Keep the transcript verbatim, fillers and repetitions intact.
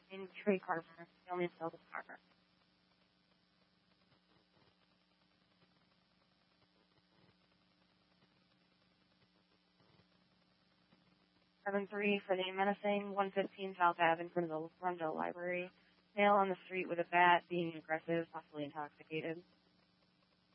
in Trey Carver, only still the Carver. seven three for the menacing, one fifteen South Avenue from the Rundle Library. Male on the street with a bat, being aggressive, possibly intoxicated.